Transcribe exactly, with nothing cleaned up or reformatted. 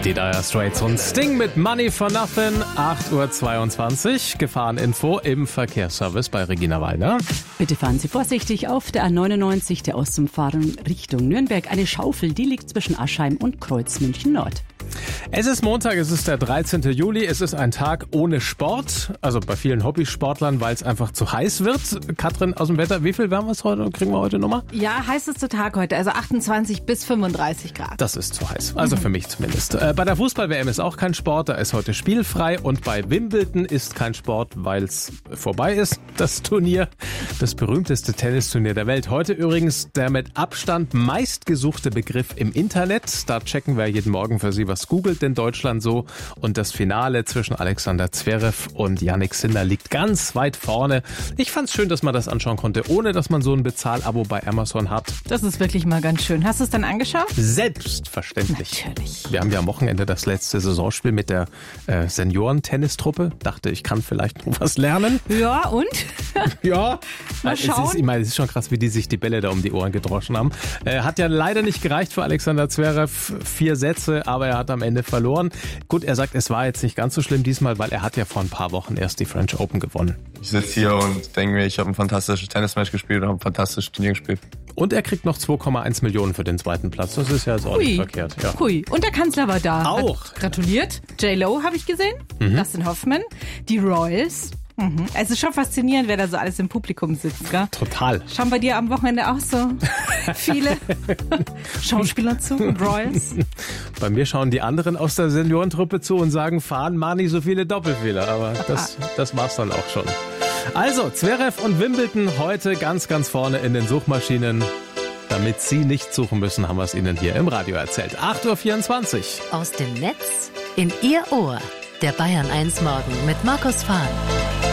Die Dire Straits und Sting mit Money for Nothing, acht Uhr zweiundzwanzig. Gefahreninfo im Verkehrsservice bei Regina Wallner. Bitte fahren Sie vorsichtig auf der A neunundneunzig, der Ostumfahrung Richtung Nürnberg. Eine Schaufel, die liegt zwischen Aschheim und Kreuz München Nord. Es ist Montag, es ist der dreizehnten Juli, es ist ein Tag ohne Sport, also bei vielen Hobbysportlern, weil es einfach zu heiß wird. Katrin aus dem Wetter, wie viel wärmer ist heute, kriegen wir heute Nummer? Ja, heißester Tag heute, also achtundzwanzig bis fünfunddreißig Grad. Das ist zu heiß, also für mich zumindest. Äh, bei der Fußball-W M ist auch kein Sport, da ist heute spielfrei und bei Wimbledon ist kein Sport, weil es vorbei ist, das Turnier. Das berühmteste Tennisturnier der Welt. Heute übrigens der mit Abstand meistgesuchte Begriff im Internet. Da checken wir jeden Morgen für Sie, was googelt in Deutschland so. Und das Finale zwischen Alexander Zverev und Jannik Sinner liegt ganz weit vorne. Ich fand's schön, dass man das anschauen konnte, ohne dass man so ein Bezahlabo bei Amazon hat. Das ist wirklich mal ganz schön. Hast du es dann angeschaut? Selbstverständlich. Natürlich. Wir haben ja am Wochenende das letzte Saisonspiel mit der äh, Senioren-Tennistruppe. Dachte, ich kann vielleicht noch was lernen. Ja, und? Ja. Mal es schauen. ist, ich meine, es ist schon krass, wie die sich die Bälle da um die Ohren gedroschen haben. Äh, hat ja leider nicht gereicht für Alexander Zverev. Vier Sätze, aber er hat am Ende verloren. Gut, er sagt, es war jetzt nicht ganz so schlimm diesmal, weil er hat ja vor ein paar Wochen erst die French Open gewonnen. Ich sitze hier und denke mir, ich habe ein fantastisches Tennismatch gespielt und habe ein fantastisches Turnier gespielt. Und er kriegt noch zwei Komma eins Millionen für den zweiten Platz. Das ist ja jetzt auch Hui. nicht verkehrt. Ja. Hui. Und der Kanzler war da. Auch. Hat gratuliert. J-Lo habe ich gesehen. Mhm. Dustin Hoffman. Die Royals. Mhm. Es ist schon faszinierend, wer da so alles im Publikum sitzt, gell? Total. Schauen bei dir am Wochenende auch so viele Schauspieler zu und Royals? Bei mir schauen die anderen aus der Seniorentruppe zu und sagen, fahren mal nicht so viele Doppelfehler. Aber das, das war's dann auch schon. Also, Zverev und Wimbledon heute ganz, ganz vorne in den Suchmaschinen. Damit Sie nicht suchen müssen, haben wir es Ihnen hier im Radio erzählt. acht Uhr vierundzwanzig. Aus dem Netz in Ihr Ohr. Der Bayern eins Morgen mit Markus Fahn.